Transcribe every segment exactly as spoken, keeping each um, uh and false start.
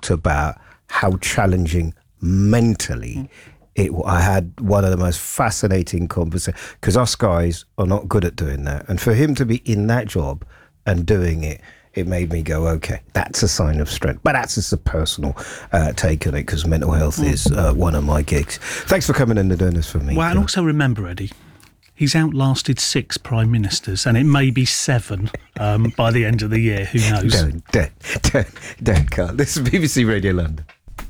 talked about how challenging mentally mm. it. I had one of the most fascinating conversations, because us guys are not good at doing that, and for him to be in that job and doing it, it made me go, okay, that's a sign of strength. But that's just a personal uh, take on it, because mental health mm. is uh, one of my gigs. Thanks for coming in and doing this for me. Well, and also remember, Eddie, he's outlasted six prime ministers, and it may be seven um, by the end of the year. Who knows? Don't, don't, don't, don't, Carl. This is B B C Radio London.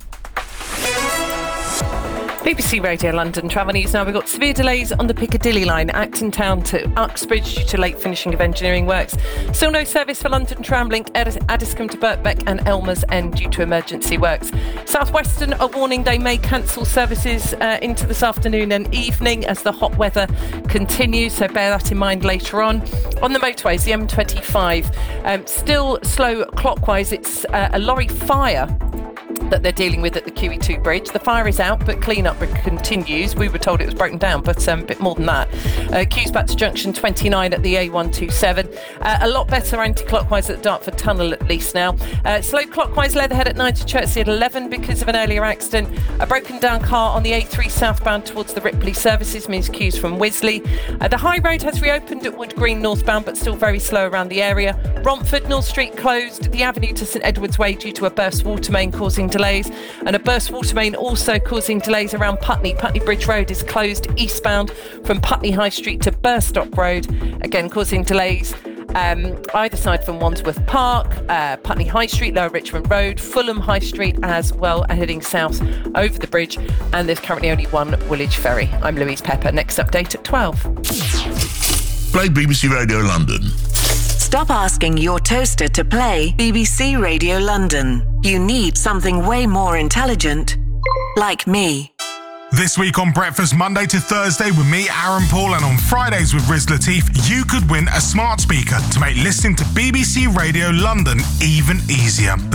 B B C Radio London travel news now. We've got severe delays on the Piccadilly line, Acton Town to Uxbridge due to late finishing of engineering works. Still no service for London Tramlink, Addiscombe to Birkbeck and Elmer's End due to emergency works. South Western are warning they may cancel services uh, into this afternoon and evening as the hot weather continues, so bear that in mind later on. On the motorways, the M twenty-five, um, still slow clockwise. It's uh, a lorry fire that they're dealing with at the Q E two bridge. The fire is out, but clean-up continues. We were told it was broken down, but um, a bit more than that. Uh, queues back to junction twenty-nine at the A one twenty-seven. Uh, a lot better anti-clockwise at the Dartford Tunnel at least now. Uh, slow clockwise Leatherhead at nine to Chertsey at eleven because of an earlier accident. A broken down car on the A three southbound towards the Ripley services means queues from Wisley. Uh, the High Road has reopened at Wood Green northbound, but still very slow around the area. Romford, North Street closed. The avenue to St Edward's Way due to a burst water main causing delays, and a burst water main also causing delays around Putney. Putney Bridge Road is closed eastbound from Putney High Street to Burstock Road, again causing delays um, either side from Wandsworth Park, uh, Putney High Street, Lower Richmond Road, Fulham High Street as well, and heading south over the bridge, and there's currently only one Woolwich ferry. I'm Louise Pepper. Next update at twelve. Play B B C Radio London. Stop asking your toaster to play B B C Radio London. You need something way more intelligent, like me. This week on Breakfast, Monday to Thursday with me, Aaron Paul, and on Fridays with Riz Latif, you could win a smart speaker to make listening to B B C Radio London even easier.